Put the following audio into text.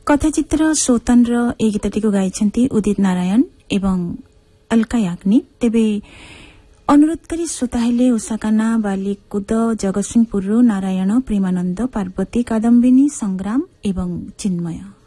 कथाचित्र सोतन ए गीतटी गाइछन्ति उदित नारायण एवं अलका याग्निक। तेबे अनुरोध करी श्रोताहरूले उषाकाना बाली कुद जगतसिंहपुर नारायण प्रेमानन्द पार्वती कादम्बिनी संग्राम एवं चिन्मय